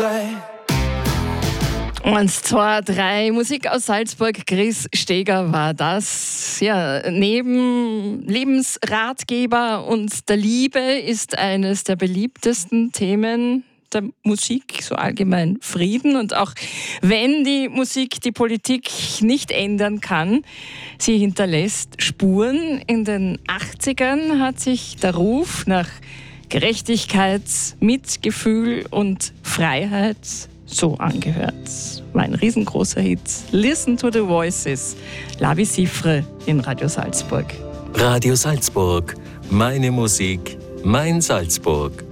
3. 1, 2, 3, Musik aus Salzburg, Chris Steger war das. Ja, neben Lebensratgeber und der Liebe ist eines der beliebtesten Themen der Musik so allgemein Frieden. Und auch wenn die Musik die Politik nicht ändern kann, sie hinterlässt Spuren. In den 80ern hat sich der Ruf nach Gerechtigkeit, Mitgefühl und Freiheit so angehört. War ein riesengroßer Hit. Listen to the Voices. Lavi Siffre in Radio Salzburg. Radio Salzburg. Meine Musik, mein Salzburg.